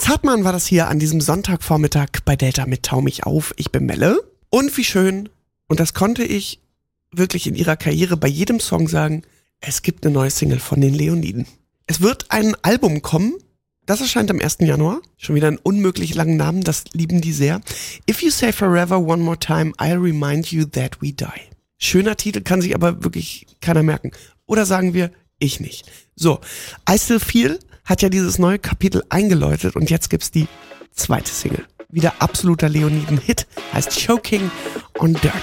Hartmann war das hier an diesem Sonntagvormittag bei Delta mit Tau mich auf. Ich bin Melle. Und wie schön, und das konnte ich wirklich in ihrer Karriere bei jedem Song sagen, es gibt eine neue Single von den Leoniden. Es wird ein Album kommen, das erscheint am 1. Januar. Schon wieder einen unmöglich langen Namen, das lieben die sehr. If you say forever one more time, I'll remind you that we die. Schöner Titel, kann sich aber wirklich keiner merken. Oder sagen wir, ich nicht. So, I Still Feel hat ja dieses neue Kapitel eingeläutet und jetzt gibt's die zweite Single. Wieder absoluter Leoniden-Hit, heißt Choking on Dirt.